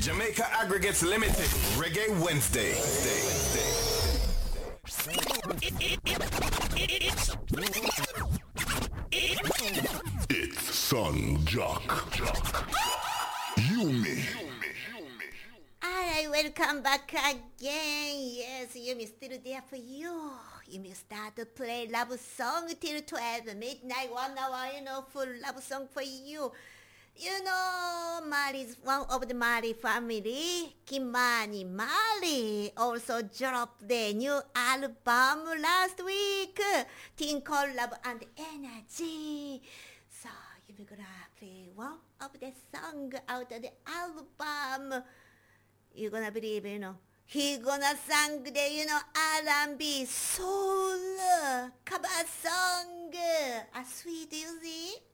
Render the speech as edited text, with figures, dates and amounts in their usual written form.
Jamaica Aggregates Limited, Reggae Wednesday. It's Son Jock. Yumi. Alright, welcome back again. Yes, Yumi still there for you. Yumi start to play love song till 12 midnight, 1 hour, full love song for you. Mari's one of the Mari family, Kimani Mari, also dropped their new album last week, Teen Called Love and Energy. So, you're gonna play one of the song out of the album. You're gonna believe, he gonna sing the, R&B soul cover song. Sweet, you see?